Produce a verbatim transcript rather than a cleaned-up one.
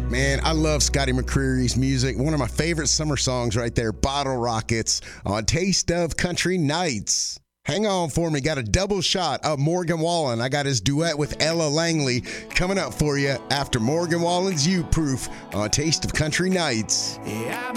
Man, I love Scotty McCreery's music. One of my favorite summer songs right there, Bottle Rockets on Taste of Country Nights. Hang on for me. Got a double shot of Morgan Wallen. I got his duet with Ella Langley coming up for you after Morgan Wallen's You Proof on Taste of Country Nights. Yeah,